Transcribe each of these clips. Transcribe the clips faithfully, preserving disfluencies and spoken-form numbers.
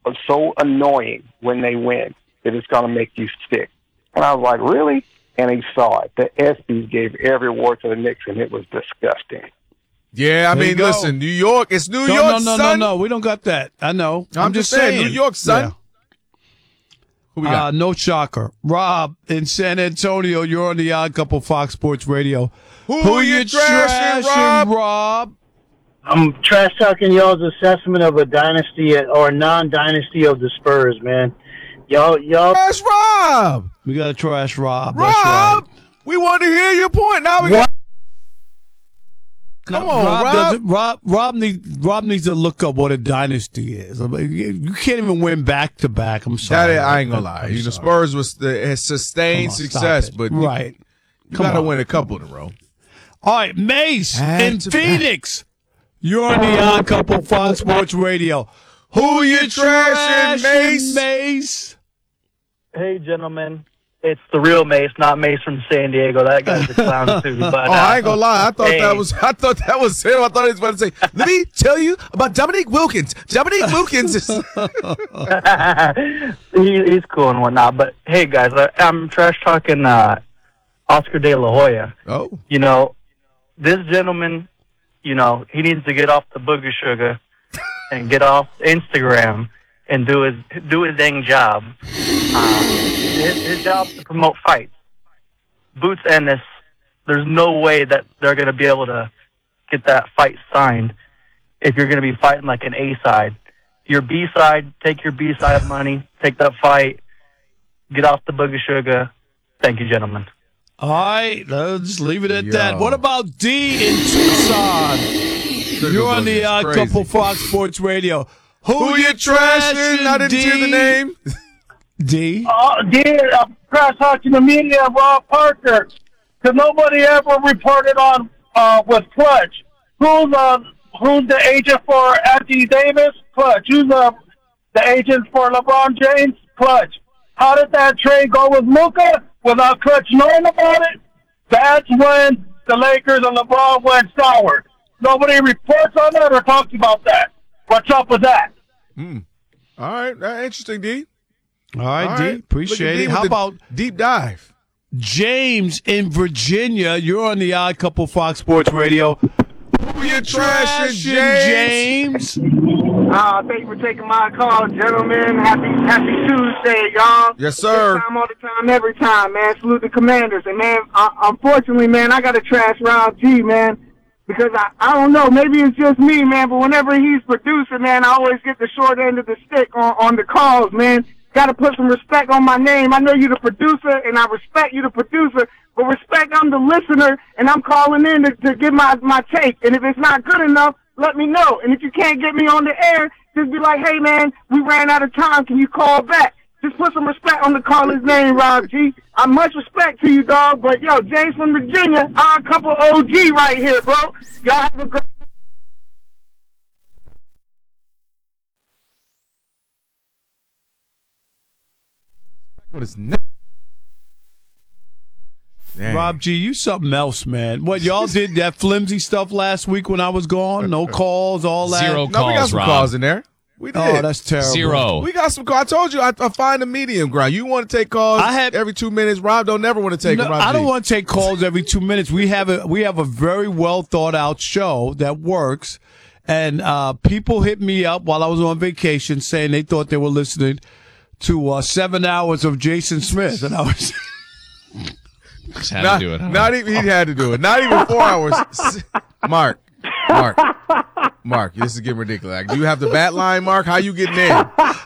so annoying when they win that it's going to make you sick. And I was like, really? And he saw it. The ESPYs gave every award to the Knicks, and it was disgusting. Yeah, I There you mean, go. listen, New York, it's New No, York, no, no, son. no, no. We don't got that. I know. I'm, I'm just just saying, saying. New York, son. Yeah. Who we got? Uh, no shocker. Rob, in San Antonio, you're on the Odd Couple Fox Sports Radio. Who, Who you you trashing, trashing, Rob? Rob? I'm trash talking y'all's assessment of a dynasty or non-dynasty of the Spurs, man. Y'all, y'all. Trash Rob. We got to trash Rob. Rob, That's right. we wanted to hear your point. Now we What? got. Come No, on, Rob. Rob. doesn't- Rob, Rob, needs, Rob needs to look up what a dynasty is. I mean, you, you can't even win back to back. I'm That sorry. is, I ain't gonna lie. I'm You know, sorry. Spurs was the, has sustained Come on, stop success, it. but you, right. you Come gotta on. win a couple in a row. All right, Mace Back in to Phoenix. You're on the Odd Couple Fox Sports Radio. Who you trashing, Mace? Mace? Hey, gentlemen. It's the real Mace, not Mace from San Diego. That guy's a clown, too. But, Oh, uh, I ain't gonna lie. I thought hey. that was. I thought that was him. I thought he was about to say, "Let me tell you about Dominique Wilkins." Dominique Wilkins is. he, he's cool and whatnot. But, hey, guys, I, I'm trash talking uh, Oscar De La Hoya. Oh, You know, this gentleman, you know, he needs to get off the booger sugar and get off Instagram and do his do his dang job. Uh, his, his job is to promote fights. Boots Ennis, there's no way that they're going to be able to get that fight signed if you're going to be fighting like an A side. Your B side, take your B side money, take that fight, get off the booger sugar. Thank you, gentlemen. All right, let's just leave it at Yo. that. What about D in Tucson? You're on the Odd Crazy. Couple Fox Sports Radio. who you trashing? I didn't hear the name. D. Oh, dear, I'm cross talking the media, Rob Parker, because nobody ever reported on uh, with Clutch. Who's uh, who's the agent for Anthony Davis? Clutch. Who's uh, the agent for LeBron James? Clutch. How did that trade go with Luka without Clutch knowing about it? That's when the Lakers and LeBron went sour. Nobody reports on that or talks about that. What's up with that? Hmm. All right, uh, interesting, D. All right, All D. right. Look Appreciate at D it. with How the about deep dive? James in Virginia? You're on the Odd Couple Fox Sports Radio. Who you trashing, James? James. Uh, thank you for taking my call, gentlemen. Happy Happy Tuesday, y'all. Yes, sir. This time, all the time, every time, man. Salute the Commanders. And, man, uh, unfortunately, man, I got to trash Rob G, man, because I, I don't know. Maybe it's just me, man, but whenever he's producer, man, I always get the short end of the stick on, on the calls, man. Got to put some respect on my name. I know you're the producer, and I respect you, the producer, but respect I'm the listener, and I'm calling in to, to give my, my take. And if it's not good enough, let me know. And if you can't get me on the air, just be like, hey, man, we ran out of time. Can you call back? Just put some respect on the caller's name, Rob G. I much respect to you, dog. But, yo, James from Virginia, I'm a couple O G right here, bro. Y'all have a great What is next? Dang. Rob G, you something else, man. What, y'all did that flimsy stuff last week when I was gone? No calls, all that? Zero No, we got calls, some Rob. calls in there. We did. Oh, that's terrible. Zero. We got some calls. I told you I, I find a medium ground. You want to take calls I had- every two minutes. Rob don't never want to take No, them. Rob I don't G. want to take calls every two minutes. We have a we have a very well thought out show that works, and uh, people hit me up while I was on vacation saying they thought they were listening to uh, seven hours of Jason Smith, and I was Just had Not, to do it. Huh? not even he had to do it. Not even four hours. Mark, Mark, Mark. This is getting ridiculous. Like, do you have the bat line, Mark? How you getting in?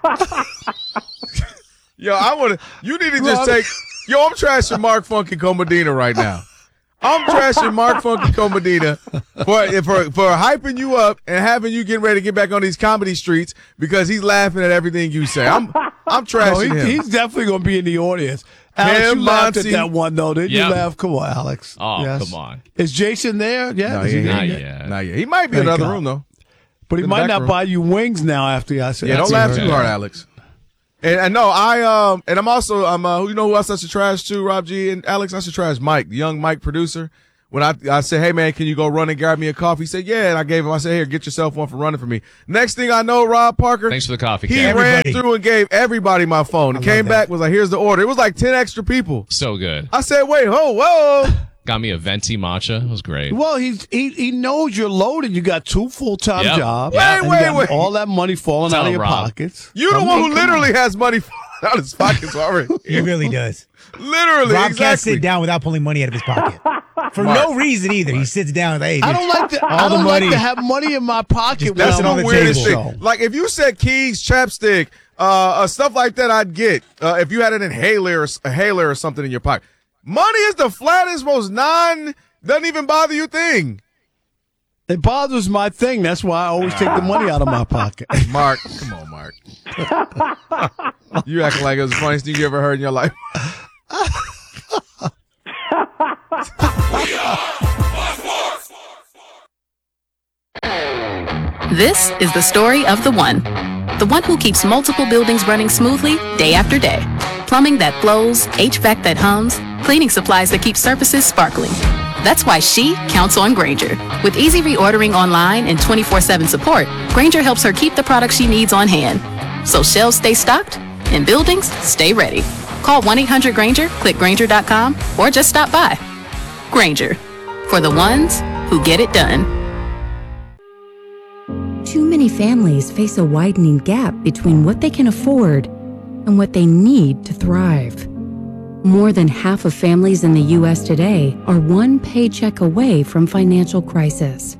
Yo, I want to. You need to just Rob- take. Yo, I'm trashing Mark Funky Comedina right now. I'm trashing Mark Funky Comedina for, for for hyping you up and having you getting ready to get back on these comedy streets because he's laughing at everything you say. I'm I'm no, trashing he, him. he's definitely going to be in the audience. Alex, Him, you laughed at Monty. that one though, didn't Yep. you? Laugh? Come on, Alex. Oh, Yes. come on. Is Jason there? Yeah, No, Is he he ain't there? Not yet. yet. Not yet. He might be in Thank another God. room though. But he In the might back not room. buy you wings now after I said. Yeah, don't laugh right. too hard, Alex. And I know I um and I'm also I'm uh you know who else I should trash too, Rob G and Alex. I should trash Mike, the young Mike producer. when I I said, hey, man, can you go run and grab me a coffee? He said, yeah. And I gave him, I said, here, get yourself one for running for me. Next thing I know, Rob Parker. Thanks for the coffee, He Kev. ran Everybody. through and gave everybody my phone. And came back, was like, here's the order. It was like ten extra people. So good. I said, wait, ho, whoa. Got me a venti matcha. It was great. Well, he's, he he knows you're loaded. You got two full time Yep. jobs. Wait, and you wait, got wait. all that money falling Tell out of him, your Rob. pockets. You're the I one mean, who come literally has money falling out of his pockets already. He really does. Literally, Rob exactly. can't sit down without pulling money out of his pocket. For Mark. no reason either. He sits down and, hey, I don't like to. all I the don't money. like to have money in my pocket when That's I'm it on the the weirdest table. thing. Like, if you said keys, chapstick, uh, uh, stuff like that, I'd get. Uh, if you had an inhaler, or, a inhaler or something in your pocket. Money is the flattest, most non, doesn't even bother you thing. It bothers my thing. That's why I always take the money out of my pocket. Mark, come on, Mark. You acting like it was the funniest thing you ever heard in your life. This is the story of the one. The one who keeps multiple buildings running smoothly day after day. Plumbing that flows, H V A C that hums, cleaning supplies that keep surfaces sparkling. That's why she counts on Grainger. With easy reordering online and twenty-four seven support, Grainger helps her keep the products she needs on hand. So shelves stay stocked and buildings stay ready. Call one eight hundred Grainger, click Grainger dot com, or just stop by. Grainger, for the ones who get it done. Too many families face a widening gap between what they can afford and what they need to thrive. More than half of families in the U S today are one paycheck away from financial crisis.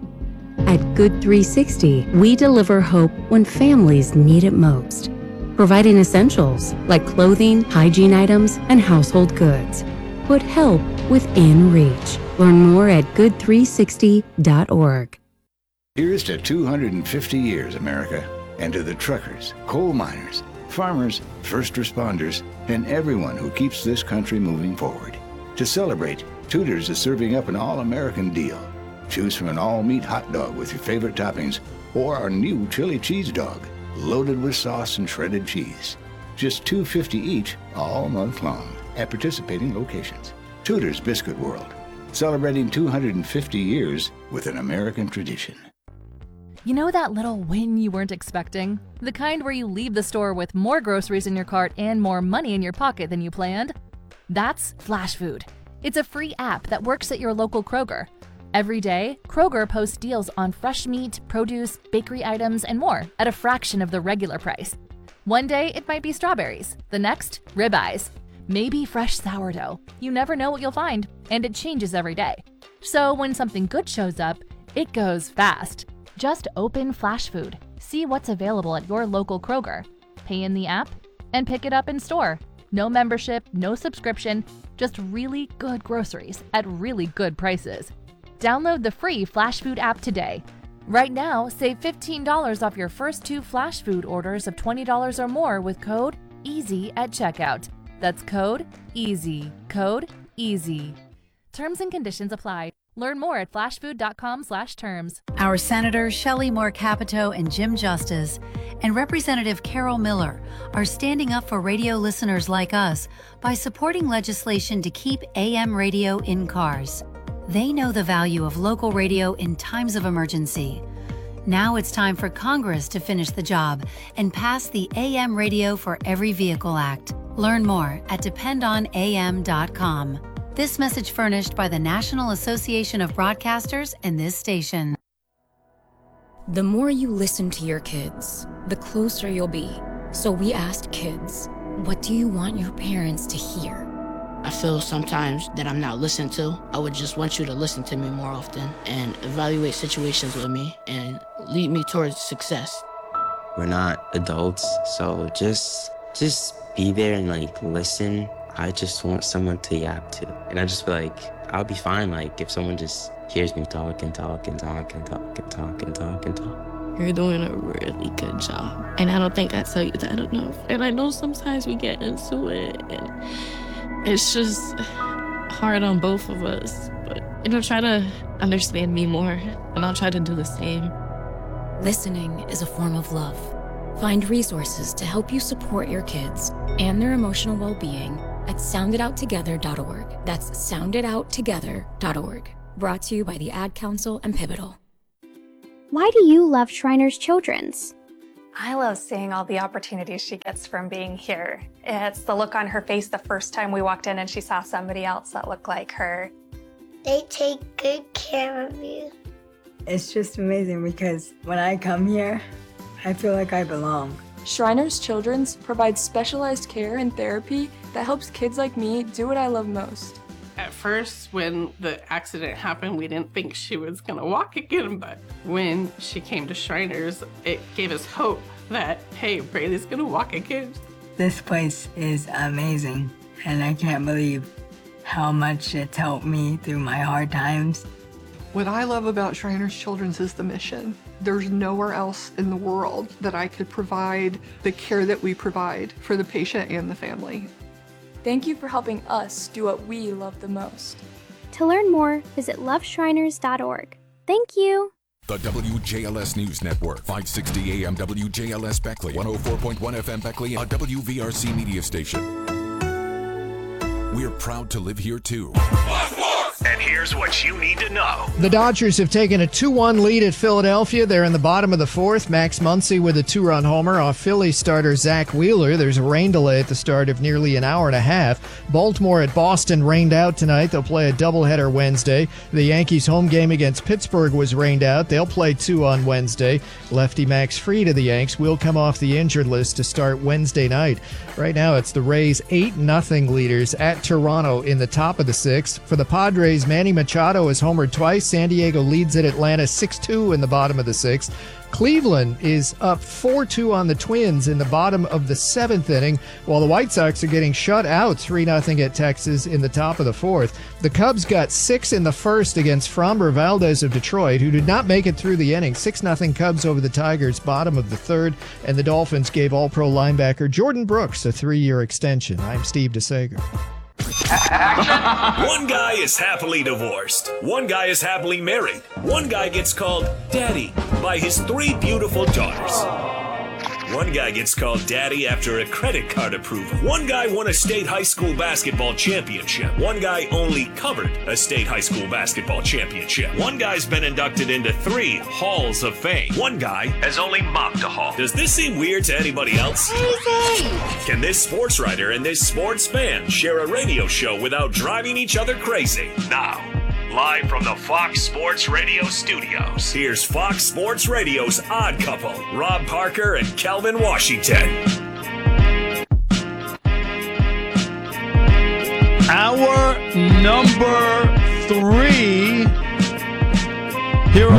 At Good three sixty, we deliver hope when families need it most, providing essentials like clothing, hygiene items, and household goods. Put help within reach. Learn more at good three sixty dot org. Here's to two hundred fifty years, America, and to the truckers, coal miners, farmers, first responders, and everyone who keeps this country moving forward. To celebrate, Tudor's is serving up an all-American deal. Choose from an all-meat hot dog with your favorite toppings or our new chili cheese dog, loaded with sauce and shredded cheese. Just two dollars and fifty cents each all month long at participating locations. Tudor's Biscuit World, celebrating two hundred fifty years with an American tradition. You know that little win you weren't expecting? The kind where you leave the store with more groceries in your cart and more money in your pocket than you planned? That's Flash Food. It's a free app that works at your local Kroger. Every day, Kroger posts deals on fresh meat, produce, bakery items, and more at a fraction of the regular price. One day, it might be strawberries. The next, ribeyes. Maybe fresh sourdough. You never know what you'll find, and it changes every day. So when something good shows up, it goes fast. Just open Flash Food, see what's available at your local Kroger, pay in the app, and pick it up in store. No membership, no subscription, just really good groceries at really good prices. Download the free Flash Food app today. Right now, save fifteen dollars off your first two Flash Food orders of twenty dollars or more with code EASY at checkout. That's code EASY. Code EASY. Terms and conditions apply. Learn more at flashfood dot com slash terms. Our Senators Shelley Moore Capito and Jim Justice and Representative Carol Miller are standing up for radio listeners like us by supporting legislation to keep A M radio in cars. They know the value of local radio in times of emergency. Now it's time for Congress to finish the job and pass the A M Radio for Every Vehicle Act. Learn more at depend on A M dot com. This message furnished by the National Association of Broadcasters and this station. The more you listen to your kids, the closer you'll be. So we asked kids, what do you want your parents to hear? I feel sometimes that I'm not listened to. I would just want you to listen to me more often and evaluate situations with me and lead me towards success. We're not adults, so just just be there and like listen. I just want someone to yap to. And I just feel like I'll be fine like if someone just hears me talk and talk and talk and talk and talk and talk and talk. You're doing a really good job. And I don't think I tell you that enough. And I know sometimes we get into it and it's just hard on both of us. But, you know, try to understand me more and I'll try to do the same. Listening is a form of love. Find resources to help you support your kids and their emotional well-being at sound it out together dot org. That's sound it out together dot org. Brought to you by the Ad Council and Pivotal. Why do you love Shriners Children's? I love seeing all the opportunities she gets from being here. It's the look on her face the first time we walked in and she saw somebody else that looked like her. They take good care of you. It's just amazing because when I come here, I feel like I belong. Shriners Children's provides specialized care and therapy that helps kids like me do what I love most. At first, when the accident happened, we didn't think she was gonna walk again, but when she came to Shriners, it gave us hope that, hey, Braylee's gonna walk again. This place is amazing, and I can't believe how much it's helped me through my hard times. What I love about Shriners Children's is the mission. There's nowhere else in the world that I could provide the care that we provide for the patient and the family. Thank you for helping us do what we love the most. To learn more, visit love shriners dot org. Thank you. The W J L S News Network, five sixty A M W J L S Beckley, one oh four point one F M Beckley, a W V R C media station. We're proud to live here too. And here's what you need to know. The Dodgers have taken a two one lead at Philadelphia. They're in the bottom of the fourth. Max Muncy with a two-run homer off Philly starter Zach Wheeler. There's a rain delay at the start of nearly an hour and a half. Baltimore at Boston rained out tonight. They'll play a doubleheader Wednesday. The Yankees' home game against Pittsburgh was rained out. They'll play two on Wednesday. Lefty Max Fried of the Yanks will come off the injured list to start Wednesday night. Right now, it's the Rays' eight nothing leaders at Toronto in the top of the sixth. For the Padres, Manny Machado has homered twice. San Diego leads at Atlanta six two in the bottom of the sixth. Cleveland is up four two on the Twins in the bottom of the seventh inning, while the White Sox are getting shut out three nothing at Texas in the top of the fourth. The Cubs got six in the first against Framber Valdez of Detroit, who did not make it through the inning. six nothing Cubs over the Tigers, bottom of the third, and the Dolphins gave All-Pro linebacker Jordan Brooks a three-year extension. I'm Steve DeSager. One guy is happily divorced. One guy is happily married. One guy gets called Daddy by his three beautiful daughters. One guy gets called Daddy after a credit card approval. One guy won a state high school basketball championship. One guy only covered a state high school basketball championship. One guy's been inducted into three halls of fame. One guy has only mopped a hall. Does this seem weird to anybody else? Crazy! Can this sports writer and this sports fan share a radio show without driving each other crazy? Now, live from the Fox Sports Radio studios, here's Fox Sports Radio's Odd Couple, Rob Parker and Kelvin Washington. Our number three here,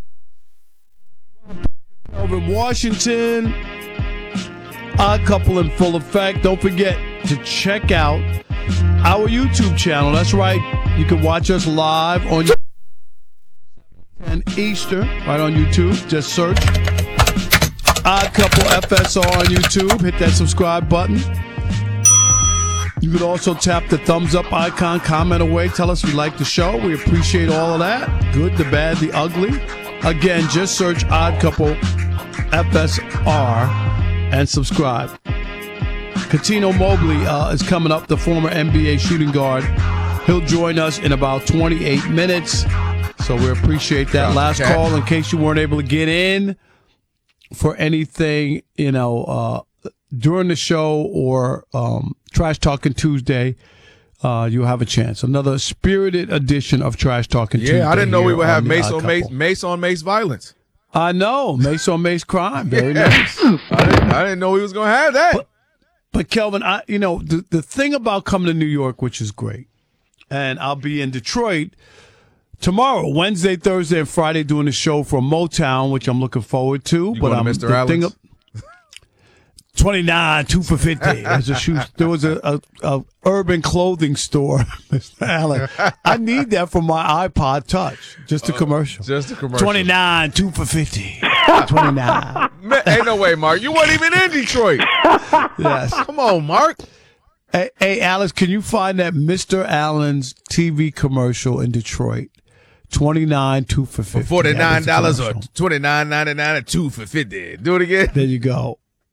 Kelvin Washington. Odd Couple in full effect. Don't forget to check out our YouTube channel. That's right. You can watch us live on and Easter, right on YouTube. Just search Odd Couple F S R on YouTube. Hit that subscribe button. You can also tap the thumbs up icon, comment away, tell us you like the show. We appreciate all of that. Good, the bad, the ugly. Again, just search Odd Couple F S R and subscribe. Cuttino Mobley uh, is coming up, the former N B A shooting guard. He'll join us in about twenty-eight minutes. So we appreciate that. Last call in case you weren't able to get in for anything, you know, uh, during the show or um, Trash Talking Tuesday. Uh, you'll have a chance. Another spirited edition of Trash Talking yeah, Tuesday. Yeah, I didn't know we would have on Mace on Mace, Mace on Mace violence. I know. Mace on Mace crime. Very yeah. nice. I didn't, I didn't know we was going to have that. But, but Kelvin, I, you know, the, the thing about coming to New York, which is great, and I'll be in Detroit tomorrow, Wednesday, Thursday, and Friday doing the show from Motown, which I'm looking forward to. You but going to I'm Mister the Allen's? thing of, twenty-nine, two for fifty. There's a shoe. There was a, a, a urban clothing store, Mister Allen. I need that for my iPod Touch. Just a uh, commercial. Just a commercial. twenty-nine, two for fifty. twenty-nine. Man, ain't no way, Mark. You weren't even in Detroit. Yes. Come on, Mark. Hey, hey, Alice, can you find that Mister Allen's T V commercial in Detroit? twenty-nine, two for fifty. For forty-nine dollars or twenty-nine ninety-nine or two for fifty. Do it again. There you go.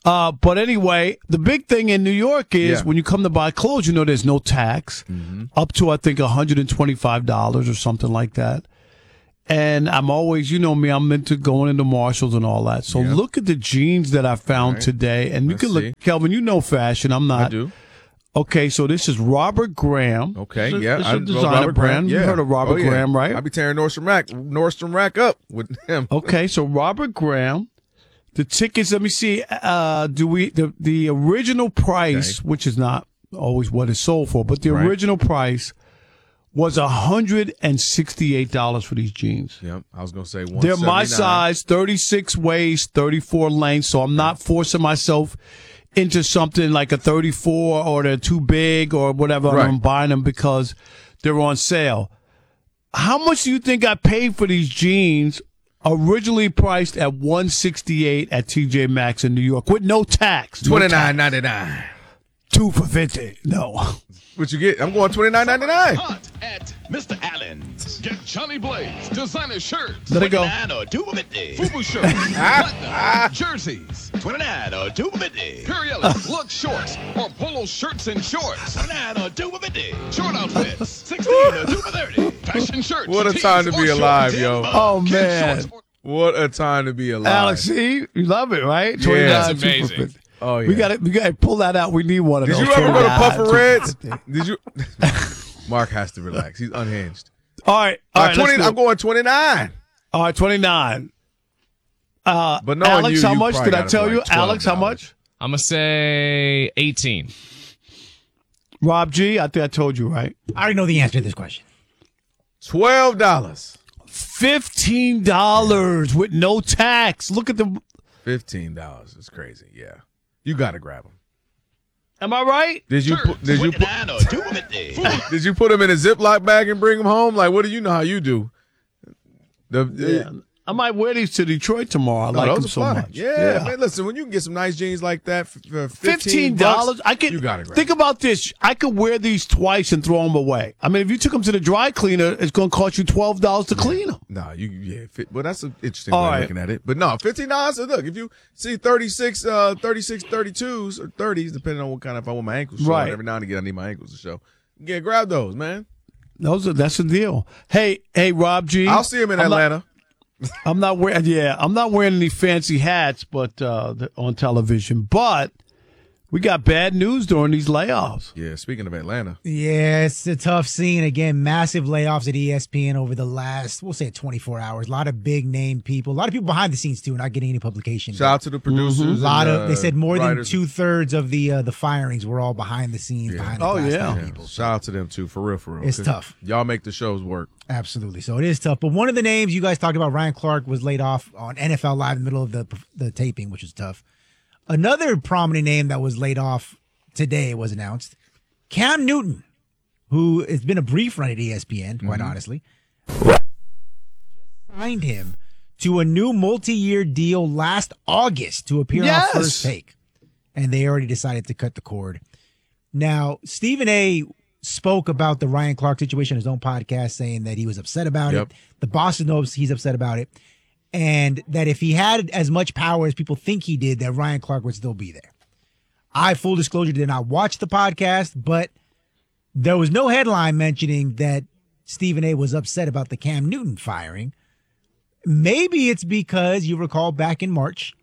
Uh, but anyway, the big thing in New York is Yeah. when you come to buy clothes, you know there's no tax, Mm-hmm. up to I think one hundred twenty-five dollars or something like that. And I'm always, you know me, I'm into going into Marshalls and all that. So Yeah. look at the jeans that I found Right. today, and you Let's can look, see. Kelvin. You know fashion. I'm not. I do. Okay, so this is Robert Graham. Okay, It's a- yeah. it's I a know designer Robert brand. Yeah. You heard of Robert Oh, yeah. Graham, right? I be tearing Nordstrom Rack, Nordstrom Rack up with him. Okay, so Robert Graham. The tickets, let me see. Uh, do we the the original price, Okay. which is not always what it's sold for, but the Right. original price was a hundred and sixty-eight dollars for these jeans. Yep, I was gonna say one. They're my size, thirty-six waist, thirty-four length, so I'm not forcing myself into something like a thirty-four or they're too big or whatever. Right. I'm buying them because they're on sale. How much do you think I paid for these jeans? Originally priced at one sixty-eight at T J Maxx in New York with no tax. No Twenty nine tax. ninety nine. Two for fifty. No. What you get? I'm going twenty nine ninety nine. Hunt at Mister Allen's. Get Johnny Blaze designer shirts. Let it go. twenty-nine or two fifty. Fubu shirts. Platinum jerseys. twenty-nine or two fifty. Periellis look shorts or polo shirts and shorts. twenty-nine or two fifty. Short outfits. sixteen or two thirty. Fashion shirts. What a tees time to or be short, alive, ten yo. bucks. Oh, Kids man. shorts. What a time to be alive. Alex, see? You love it, right? Yeah. twenty-nine, That's two for amazing. fifty. Oh yeah. We got to we got to pull that out. We need one of Did those. you ever go to twenty-nine, Puffer two Reds? fifty. Did you? Mark has to relax. He's unhinged. All right. All Uh, right. twenty. let's do I'm it. going twenty nine. All right, twenty-nine. Uh, But knowing Alex, you, how you much probably did I gotta tell put you? like Alex, how twelve dollars. much? I'm going to say eighteen. Rob G, I think I told you, right? I already know the answer to this question. Twelve dollars. fifteen dollars with no tax. Look at the. Fifteen dollars. It's crazy. Yeah. You got to grab them. Am I right? Did you? Put, did you? Put, twenty-nine or two fifty. did you put them in a Ziploc bag and bring them home? Like, what do you know how you do? The, Yeah. I might wear these to Detroit tomorrow. I No, like those them are so fine. much. Yeah, man. Listen, when you can get some nice jeans like that for for Fifteen fifteen dollars. bucks, I could You got to grab. think about this. I could wear these twice and throw them away. I mean, if you took them to the dry cleaner, it's going to cost you twelve dollars to clean them. No, you yeah. Fit, well, that's an interesting All way right. of looking at it. But no, fifteen dollars. Look, if you see thirty-six, uh, thirty-six, thirty-twos or thirties, depending on what kind of if I want my ankles showing. Right. Every now and again, I need my ankles to show. Yeah, grab those, man. Those are that's the deal. Hey, hey, Rob G. I'll see him in I'm not- Atlanta. I'm not wearing. Yeah, I'm not wearing any fancy hats, but uh, the- on television. But we got bad news during these layoffs. Yeah, speaking of Atlanta, Yeah, it's a tough scene. Again, massive layoffs at E S P N over the last, we'll say twenty-four hours. A lot of big name people, a lot of people behind the scenes too, not getting any publication. shout out to the producers. A lot and, of, they uh, said more than writers. two thirds of the uh, the firings were all behind the scenes, behind the Oh, glass yeah. door. Yeah, shout out to them too, for real, for real. It's 'Cause tough. Y'all make the shows work. Absolutely. So it is tough. But one of the names you guys talked about, Ryan Clark, was laid off on N F L Live in the middle of the the taping, which is tough. Another prominent name that was laid off today was announced. Cam Newton, who has been a brief run at E S P N, quite Mhm. honestly, signed him to a new multi-year deal last August to appear Yes. on First Take. And they already decided to cut the cord. Now, Stephen A. spoke about the Ryan Clark situation on his own podcast, saying that he was upset about Yep. it. The boss knows he's upset about it. And that if he had as much power as people think he did, that Ryan Clark would still be there. I, full disclosure, did not watch the podcast, but there was no headline mentioning that Stephen A. was upset about the Cam Newton firing. Maybe it's because you recall back in March,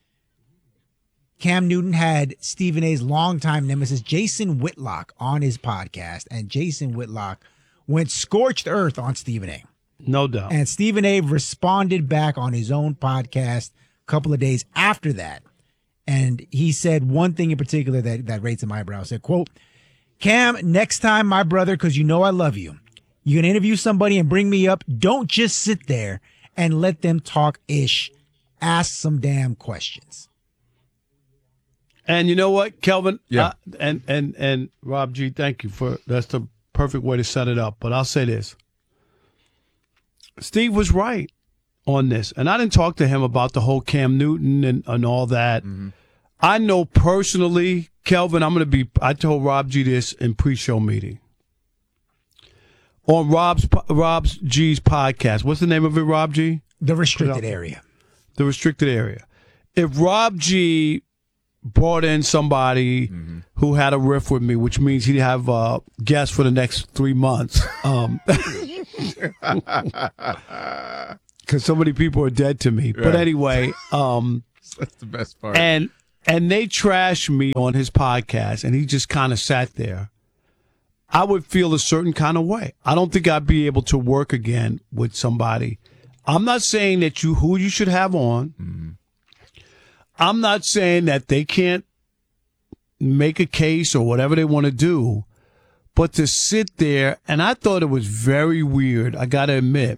Cam Newton had Stephen A's longtime nemesis, Jason Whitlock, on his podcast, and Jason Whitlock went scorched earth on Stephen A. No doubt. And Stephen A. responded back on his own podcast a couple of days after that. And he said one thing in particular that, that raised my eyebrow. Said, quote, Cam, next time, my brother, because you know I love you, you're going to interview somebody and bring me up. Don't just sit there and let them talk ish. Ask some damn questions. And you know what, Kelvin? Yeah. Uh, and, and, and Rob G, thank you for that's the perfect way to set it up. But I'll say this. Steve was right on this. And I didn't talk to him about the whole Cam Newton and, and all that. Mm-hmm. I know personally, Kelvin, I'm going to be, I told Rob G this in pre-show meeting. On Rob's Rob's G's podcast. What's the name of it, Rob G? The restricted area. The restricted area. If Rob G brought in somebody mm-hmm. who had a riff with me, which means he'd have uh, guests for the next three months. Um, because so many people are dead to me. Yeah. But anyway, um, that's the best part. And and they trashed me on his podcast, and he just kind of sat there. I would feel a certain kind of way. I don't think I'd be able to work again with somebody. I'm not saying that you who you should have on. Mm-hmm. I'm not saying that they can't make a case or whatever they want to do, but to sit there, and I thought it was very weird, I got to admit,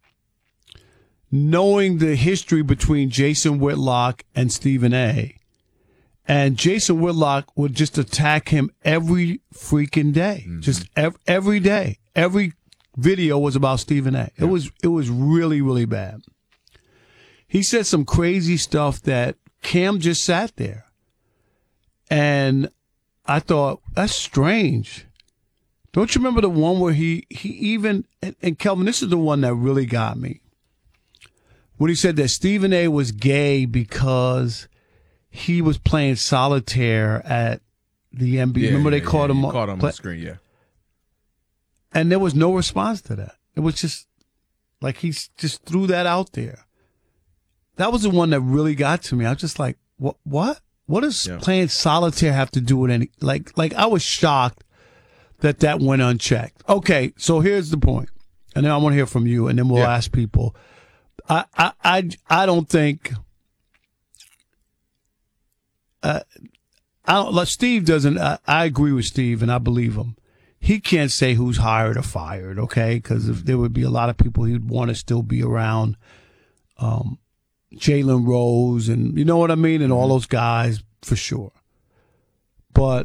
knowing the history between Jason Whitlock and Stephen A. And Jason Whitlock would just attack him every freaking day, mm-hmm. just ev- every day. Every video was about Stephen A. Yeah. It was it was really, really bad. He said some crazy stuff that Cam just sat there. And I thought, that's strange. Don't you remember the one where he, he even, and, and Kelvin, this is the one that really got me. When he said that Stephen A. was gay because he was playing solitaire at the N B A. Yeah, Remember yeah, they caught yeah, him, you caught him play, on the screen, yeah. And there was no response to that. It was just like he just threw that out there. That was the one that really got to me. I was just like, what? What? What does yeah. playing solitaire have to do with any? Like, like I was shocked that that went unchecked. Okay, so here's the point, and then I want to hear from you, and then we'll yeah. ask people. I, I, I, I don't think. Uh, I don't. Like Steve doesn't. I, I agree with Steve, and I believe him. He can't say who's hired or fired, okay? Because if there would be a lot of people he'd want to still be around. Um. Jalen Rose and you know what I mean, and all those guys for sure. But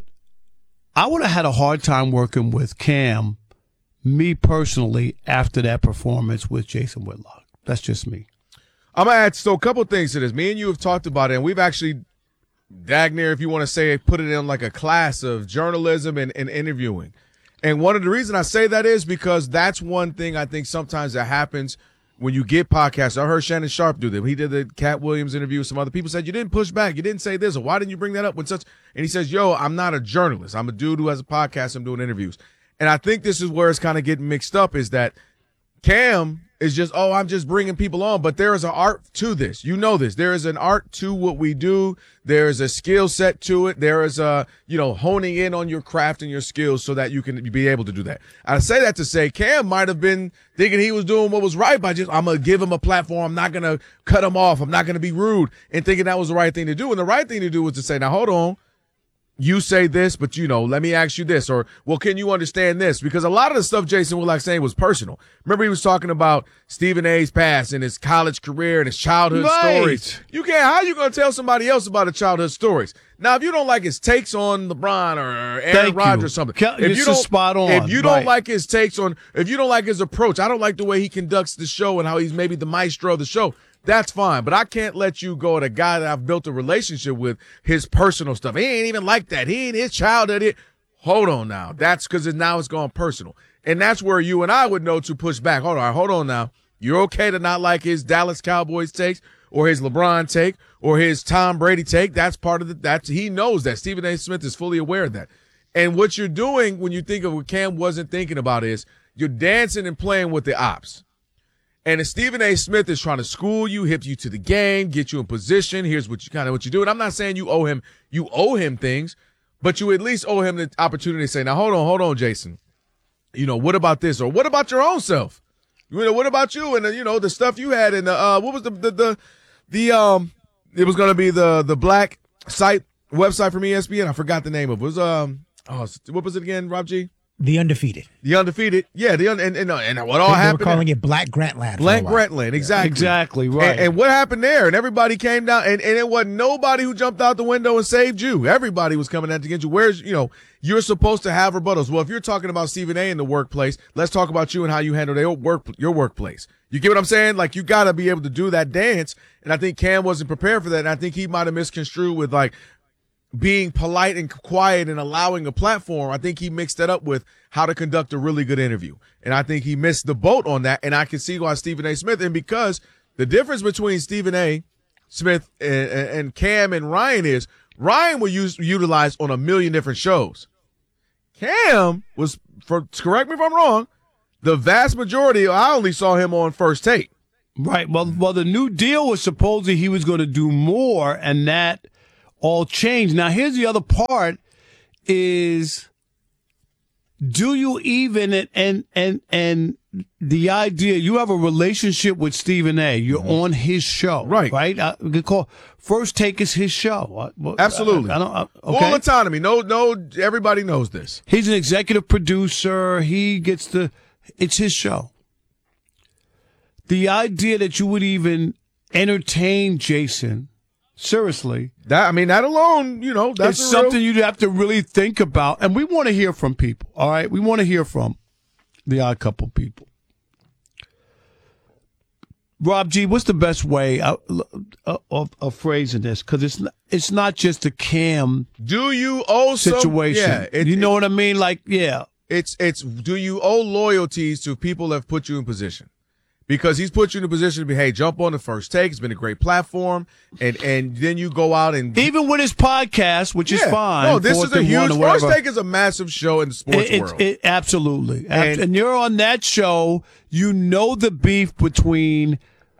I would have had a hard time working with Cam, me personally, after that performance with Jason Whitlock. That's just me. I'm going to add so a couple of things to this. Me and you have talked about it, and we've actually, Dagner, if you want to say, put it in like a class of journalism and, and interviewing. And one of the reasons I say that is because that's one thing I think sometimes that happens when you get podcasts. I heard Shannon Sharp do that. He did the Cat Williams interview. Some other people said, you didn't push back. You didn't say this. Or why didn't you bring that up with such? And he says, yo, I'm not a journalist. I'm a dude who has a podcast. I'm doing interviews. And I think this is where it's kind of getting mixed up is that Cam is just, oh, I'm just bringing people on. But there is an art to this. You know this. There is an art to what we do. There is a skill set to it. There is a, you know, honing in on your craft and your skills so that you can be able to do that. I say that to say Cam might have been thinking he was doing what was right by just, I'm going to give him a platform. I'm not going to cut him off. I'm not going to be rude, and thinking that was the right thing to do. And the right thing to do was to say, now, hold on. You say this, but, you know, let me ask you this. Or, well, can you understand this? Because a lot of the stuff Jason Whitlock saying was personal. Remember, he was talking about Stephen A's past and his college career and his childhood right. stories. You can't, how you going to tell somebody else about his childhood stories? Now, if you don't like his takes on LeBron or Aaron Rodgers or something, Cal- if you don't, spot on. if you don't right. like his takes on, if you don't like his approach, I don't like the way he conducts the show and how he's maybe the maestro of the show. That's fine, but I can't let you go at a guy that I've built a relationship with, his personal stuff. He ain't even like that. He ain't his childhood. It. Hold on now. That's because now it's gone personal. And that's where you and I would know to push back. Hold on, hold on now. You're okay to not like his Dallas Cowboys takes or his LeBron take or his Tom Brady take. That's part of the, that's, he knows that. Stephen A. Smith is fully aware of that. And what you're doing when you think of what Cam wasn't thinking about is you're dancing and playing with the ops. And if Stephen A. Smith is trying to school you, hip you to the game, get you in position, here's what you kind of what you do. And I'm not saying you owe him, you owe him things, but you at least owe him the opportunity to say, now hold on, hold on, Jason. You know, what about this? Or what about your own self? You know, what about you? And the, you know, the stuff you had in the uh what was the the the, the um it was gonna be the the black site website from E S P N. I forgot the name of it. It was um oh what was it again, Rob G? The Undefeated. The Undefeated. Yeah, the un- and, and, and what all they happened. They were calling it Black Grantland. Black Grantland, exactly. Exactly, right. And, and what happened there? And everybody came down, and, and it wasn't nobody who jumped out the window and saved you. Everybody was coming out to get you. Where's, you know, you're supposed to have rebuttals. Well, if you're talking about Stephen A. in the workplace, let's talk about you and how you handle their work, your workplace. You get what I'm saying? Like, you got to be able to do that dance. And I think Cam wasn't prepared for that. And I think he might have misconstrued with, like, being polite and quiet and allowing a platform. I think he mixed that up with how to conduct a really good interview. And I think he missed the boat on that. And I can see why Stephen A. Smith, and because the difference between Stephen A. Smith and, and Cam and Ryan is Ryan was used, utilized on a million different shows. Cam was, for correct me if I'm wrong, the vast majority, I only saw him on First Take. Right. Well, well, the new deal was supposedly he was going to do more, and that all changed. Now, here's the other part: is do you even and and and, and the idea you have a relationship with Stephen A. You're mm-hmm. on his show, right? Right. Uh, we could call First Take is his show. Uh, Absolutely. I, I don't, uh, okay. Full autonomy. No, no. Everybody knows this. He's an executive producer. He gets the. It's his show. The idea that you would even entertain Jason, seriously. That I mean, that alone, you know, that's it's something real... you'd have to really think about. And we want to hear from people, all right? We want to hear from the Odd Couple people. Rob G, what's the best way of, of, of phrasing this? Because it's not, it's not just a Cam do you owe situation. Some, yeah, it, you know it, what I mean? Like, yeah. It's, it's do you owe loyalties to people that have put you in position? Because he's put you in a position to be, hey, jump on the First Take. It's been a great platform. And and then you go out and. Even with his podcast, which yeah. is fine. No, this is a huge. First Take is a massive show in the sports it, world. It, it, absolutely. And, and, and you're on that show. You know the beef between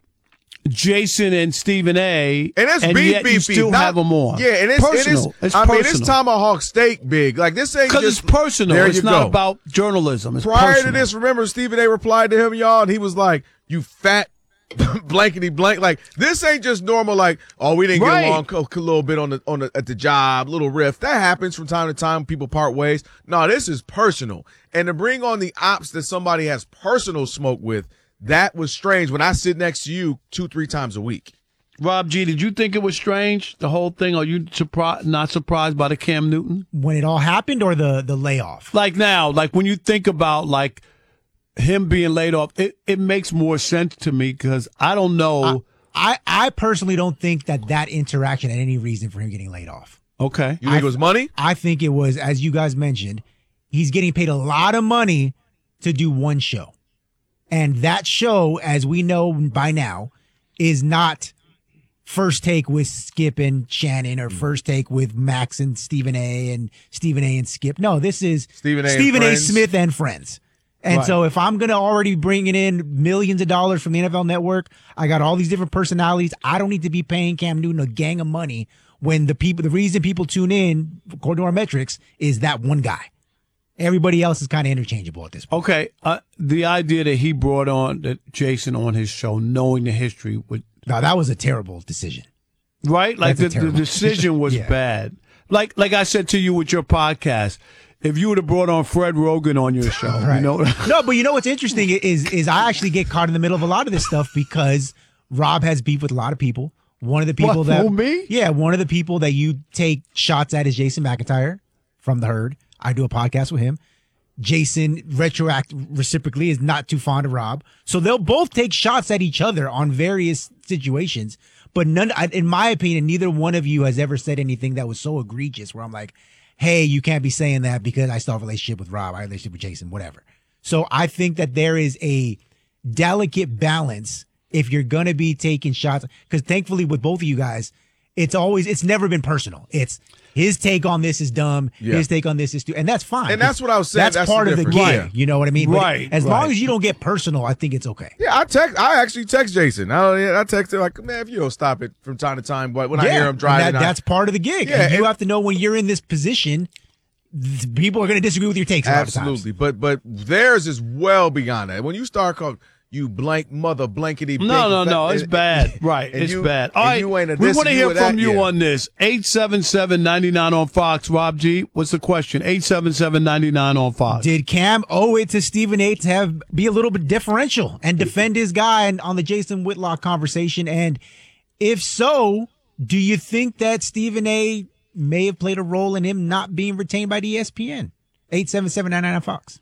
Jason and Stephen A. And it's and beef, yet beef, you beef. still Not, have them on. Yeah, and it's personal. It is, it's I personal. mean, it's tomahawk steak big. Like this ain't because just it's personal. There It's you not go. about journalism. It's Prior personal. to this, remember Stephen A. replied to him, y'all, and he was like, "You fat." blankety blank. Like this ain't just normal. Like, oh, we didn't right. get along a, a little bit on the on the at the job, little riff that happens from time to time. People part ways. No, this is personal. And to bring on the ops that somebody has personal smoke with, that was strange. When I sit next to you two, three times a week. Rob G, did you think it was strange, the whole thing? Are you surprised? Not surprised by the Cam Newton when it all happened, or the the layoff? Like now, like when you think about like. Him being laid off, it, it makes more sense to me because I don't know. I, I, I personally don't think that that interaction had any reason for him getting laid off. Okay. You think I, it was money? I think it was, as you guys mentioned, he's getting paid a lot of money to do one show. And that show, as we know by now, is not First Take with Skip and Shannon or First Take with Max and Stephen A. and Stephen A. and Skip. No, this is Stephen A. Stephen A. Friends. Smith and Friends. And right. so if I'm going to already bringing in millions of dollars from the N F L Network, I got all these different personalities. I don't need to be paying Cam Newton a gang of money when the people, the reason people tune in, according to our metrics, is that one guy. Everybody else is kind of interchangeable at this point. Okay. Uh, the idea that he brought on that Jason on his show, knowing the history would. No, that was a terrible decision. Right? Like the, the decision decision. was yeah. bad. Like, like I said to you with your podcast, if you would have brought on Fred Rogan on your show, right. you know. No, but you know what's interesting is is I actually get caught in the middle of a lot of this stuff because Rob has beef with a lot of people. One of the people what, that who, me? Yeah, one of the people that you take shots at is Jason McIntyre from The Herd. I do a podcast with him. Jason, retroact reciprocally, is not too fond of Rob. So they'll both take shots at each other on various situations. But none, in my opinion, neither one of you has ever said anything that was so egregious where I'm like, hey, you can't be saying that because I still have a relationship with Rob, I have a relationship with Jason, whatever. So I think that there is a delicate balance if you're going to be taking shots. Because thankfully with both of you guys, it's always, it's never been personal. It's his take on this is dumb. Yeah. His take on this is stupid. And that's fine. And that's what I was saying. That's, That's part the of the difference. gig. Right. You know what I mean? But Right, as right. long as you don't get personal, I think it's okay. Yeah, I text. I actually text Jason. I, I text him like, man, if you don't stop it from time to time, but when I hear him driving, that, I, that's part of the gig. Yeah, And you and- have to know when you're in this position, th- people are going to disagree with your takes a lot of times. absolutely. But but theirs is well beyond that. When you start calling you blank mother blankety, No, no, no. It's and- bad. Right. and It's you- bad. and All right. you ain't a we this want to and hear you a from that, you yeah. on this. eight seven seven, nine nine on Fox. Rob G, what's the question? eight seven seven, nine nine on Fox. Did Cam owe it to Stephen A. to have be a little bit differential and defend his guy and on the Jason Whitlock conversation? And if so, do you think that Stephen A. may have played a role in him not being retained by the E S P N? eight seven seven, nine nine on Fox.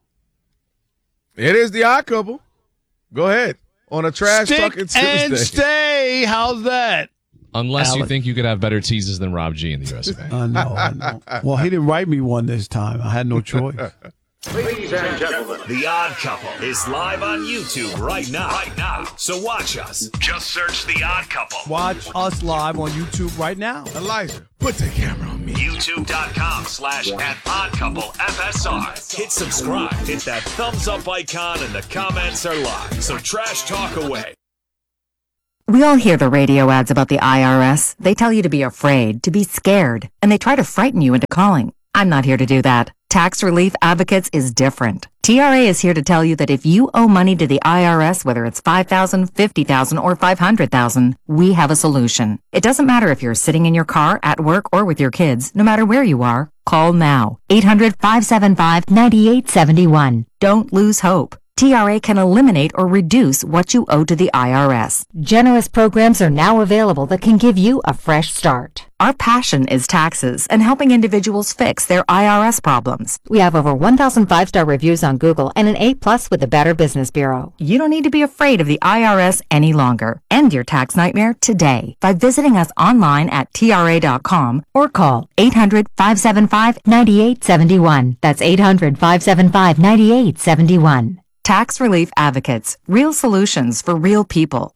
It is the Odd Couple. Go ahead on a trash Stick talking Tuesday. and stay. How's that? Unless you Alex. think you could have better teases than Rob G in the U S of A. I know, I know. Well, he didn't write me one this time. I had no choice. Ladies and gentlemen, The Odd Couple is live on YouTube right now. Right now. So watch us. Just search The Odd Couple. Watch us live on YouTube right now. Elijah, put the camera on me. YouTube.com slash at Odd Couple F S R. Hit subscribe. Hit that thumbs up icon and the comments are live. So trash talk away. We all hear the radio ads about the I R S. They tell you to be afraid, to be scared, and they try to frighten you into calling. I'm not here to do that. Tax Relief Advocates is different. T R A is here to tell you that if you owe money to the I R S, whether it's five thousand dollars, fifty thousand dollars, or five hundred thousand dollars, we have a solution. It doesn't matter if you're sitting in your car, at work, or with your kids. No matter where you are, call now. eight hundred, five seven five, nine eight seven one. Don't lose hope. T R A can eliminate or reduce what you owe to the I R S. Generous programs are now available that can give you a fresh start. Our passion is taxes and helping individuals fix their I R S problems. We have over one thousand five-star reviews on Google and an A plus with the Better Business Bureau. You don't need to be afraid of the I R S any longer. End your tax nightmare today by visiting us online at T R A dot com or call eight hundred, five seven five, nine eight seven one. That's eight hundred, five seven five, nine eight seven one. Tax Relief Advocates. Real solutions for real people.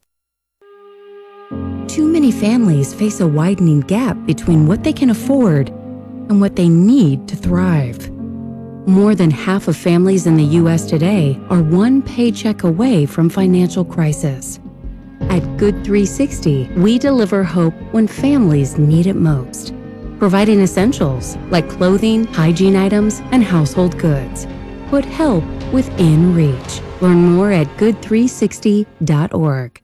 Too many families face a widening gap between what they can afford and what they need to thrive. More than half of families in the U S today are one paycheck away from financial crisis. At Good three sixty, we deliver hope when families need it most, providing essentials like clothing, hygiene items, and household goods. Put help within reach. Learn more at good three sixty dot org.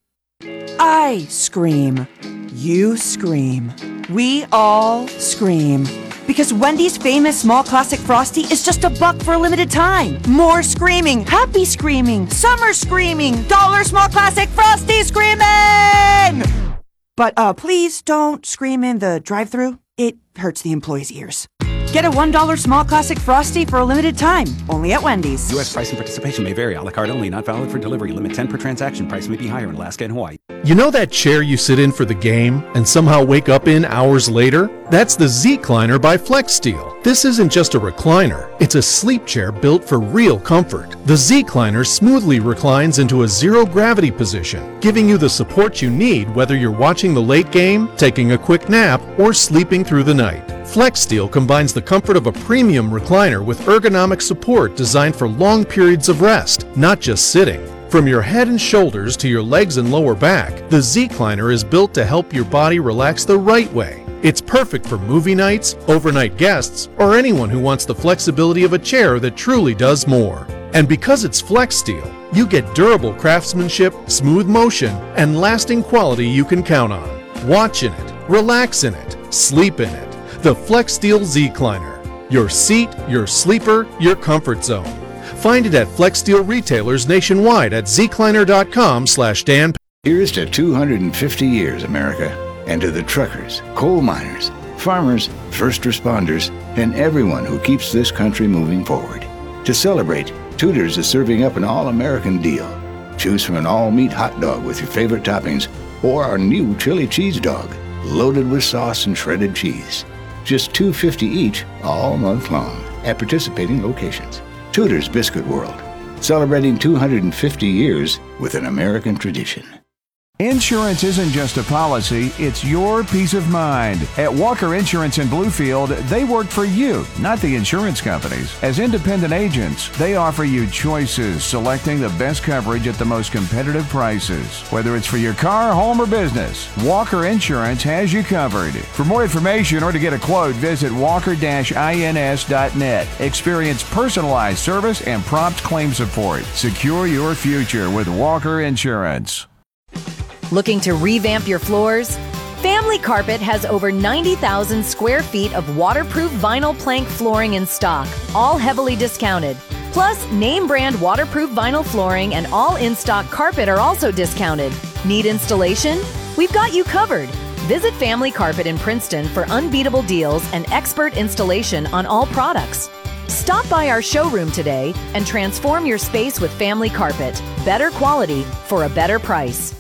I scream. You scream. We all scream. Because Wendy's famous small classic Frosty is just a buck for a limited time. More screaming, happy screaming, summer screaming, dollar small classic Frosty screaming! But uh, please don't scream in the drive-thru. It hurts the employees' ears. Get a one dollar small classic Frosty for a limited time, only at Wendy's. U S price and participation may vary. A la carte only, not valid for delivery. Limit ten per transaction. Price may be higher in Alaska and Hawaii. You know that chair you sit in for the game and somehow wake up in hours later? That's the Z-Cliner by FlexSteel. This isn't just a recliner. It's a sleep chair built for real comfort. The Z-Cliner smoothly reclines into a zero-gravity position, giving you the support you need whether you're watching the late game, taking a quick nap, or sleeping through the night. FlexSteel combines the comfort of a premium recliner with ergonomic support designed for long periods of rest, not just sitting. From your head and shoulders to your legs and lower back, the Z-Cliner is built to help your body relax the right way. It's perfect for movie nights, overnight guests, or anyone who wants the flexibility of a chair that truly does more. And because it's FlexSteel, you get durable craftsmanship, smooth motion, and lasting quality you can count on. Watch in it, relax in it, sleep in it. The FlexSteel Z-Cliner. Your seat, your sleeper, your comfort zone. Find it at FlexSteel retailers nationwide at zcliner.com slash Dan. Here's to two hundred fifty years, America, and to the truckers, coal miners, farmers, first responders, and everyone who keeps this country moving forward. To celebrate, Tudor's is serving up an all-American deal. Choose from an all-meat hot dog with your favorite toppings or our new chili cheese dog, loaded with sauce and shredded cheese. Just two dollars and fifty cents each all month long at participating locations. Tudor's Biscuit World, celebrating two hundred fifty years with an American tradition. Insurance isn't just a policy, it's your peace of mind. At Walker Insurance in Bluefield, they work for you, not the insurance companies. As independent agents, they offer you choices, selecting the best coverage at the most competitive prices. Whether it's for your car, home, or business, Walker Insurance has you covered. For more information or to get a quote, visit walker dash ins dot net. Experience personalized service and prompt claim support. Secure your future with Walker Insurance. Looking to revamp your floors? Family Carpet has over ninety thousand square feet of waterproof vinyl plank flooring in stock, all heavily discounted. Plus, name brand waterproof vinyl flooring and all in-stock carpet are also discounted. Need installation? We've got you covered. Visit Family Carpet in Princeton for unbeatable deals and expert installation on all products. Stop by our showroom today and transform your space with Family Carpet. Better quality for a better price.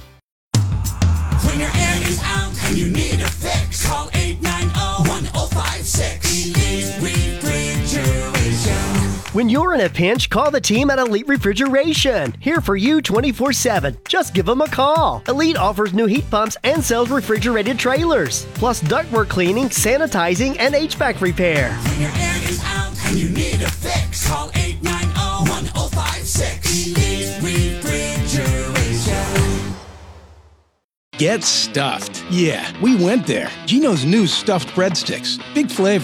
When your air is out and you need a fix, call eight nine zero, one zero five six. Elite Refrigeration. When you're in a pinch, call the team at Elite Refrigeration. Here for you twenty-four seven. Just give them a call. Elite offers new heat pumps and sells refrigerated trailers. Plus ductwork cleaning, sanitizing, and H V A C repair. When your air is out and you need a fix, call eight nine zero, one zero five six. Elite Refrigeration. Get stuffed. Yeah, we went there. Gino's new stuffed breadsticks. Big flavor.